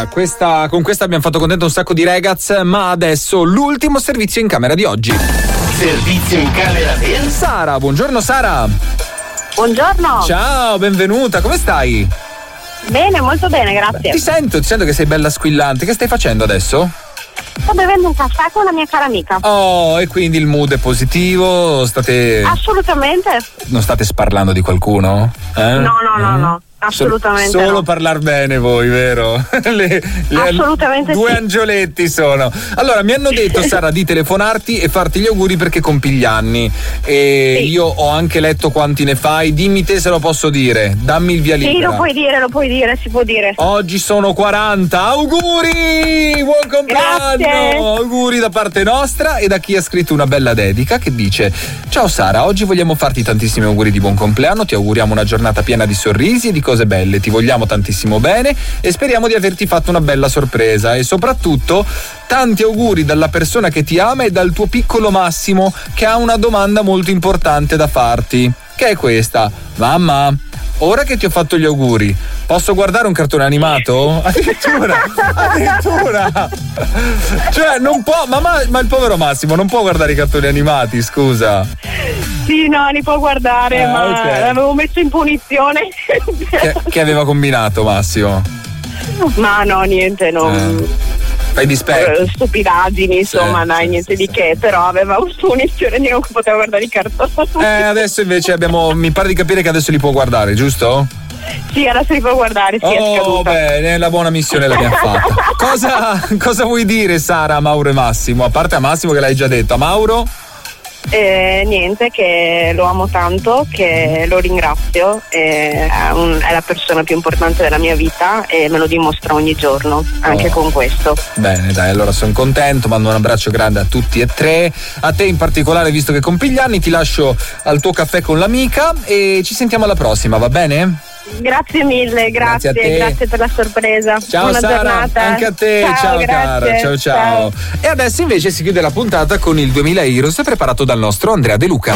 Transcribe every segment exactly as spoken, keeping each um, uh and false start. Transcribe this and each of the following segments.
Questa, con questa abbiamo fatto contento un sacco di ragazzi, ma adesso l'ultimo servizio in camera di oggi. Servizio in camera per Sara. Buongiorno Sara. Buongiorno. Ciao, benvenuta, come stai? Bene, molto bene, grazie. Ti sento, ti sento che sei bella squillante. Che stai facendo adesso? Sto bevendo un caffè con la mia cara amica. Oh, e quindi il mood è positivo? State... Assolutamente. Non state sparlando di qualcuno? Eh? No, no, no, Mm? no. Assolutamente Solo, solo no. parlar bene voi, vero? le, le, Assolutamente due sì. angioletti sono. Allora, mi hanno detto, Sara, di telefonarti e farti gli auguri perché compi gli anni. E Sì. io ho anche letto quanti ne fai. Dimmi te se lo posso dire. Dammi il via libera. Sì, lo puoi dire, lo puoi dire, si può dire. Oggi sono quaranta. Auguri! Buon compleanno! Grazie. Auguri da parte nostra e da chi ha scritto una bella dedica che dice: ciao Sara, oggi vogliamo farti tantissimi auguri di buon compleanno, ti auguriamo una giornata piena di sorrisi e di cose belle, ti vogliamo tantissimo bene e speriamo di averti fatto una bella sorpresa e soprattutto tanti auguri dalla persona che ti ama e dal tuo piccolo Massimo che ha una domanda molto importante da farti, che è questa: mamma, ora che ti ho fatto gli auguri, posso guardare un cartone animato? Addirittura, addirittura. Cioè, non può, ma, ma, ma il povero Massimo non può guardare i cartoni animati, scusa. Sì, no, li può guardare, Ah, ma ok. l'avevo messo in punizione. Che, che aveva combinato Massimo? Ma no, niente, no. Eh. Fai dispetto. Eh, Stupidaggini, insomma, Sì, dai, sì, niente sì, di sì. che, però aveva una punizione di non poteva guardare i cartoni. Eh, adesso invece abbiamo, mi pare di capire che adesso li può guardare, giusto? Sì, adesso li può guardare, sì, è Oh, scaduta. bene, la buona missione l'abbiamo fatta. Cosa, cosa vuoi dire, Sara, a Mauro e Massimo? A parte a Massimo che l'hai già detto, a Mauro? Eh, niente, che lo amo tanto, che lo ringrazio, è, un- è la persona più importante della mia vita e me lo dimostra ogni giorno, anche Oh. con questo. Bene, dai, allora sono contento, mando un abbraccio grande a tutti e tre, a te in particolare visto che compi gli anni, ti lascio al tuo caffè con l'amica e ci sentiamo alla prossima, va bene? Grazie mille, Grazie grazie, a grazie, te. per la sorpresa. Ciao Buona Sara, giornata. anche a te, ciao, ciao cara, grazie. ciao, ciao E adesso invece si chiude la puntata con il duemila Heroes preparato dal nostro Andrea De Luca.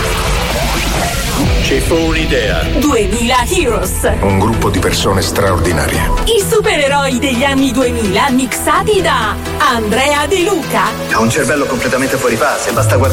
Ci fu un'idea. duemila Heroes, Un gruppo di persone straordinarie. i supereroi degli anni duemila mixati da Andrea De Luca. Ha un cervello completamente fuori fase, basta guardare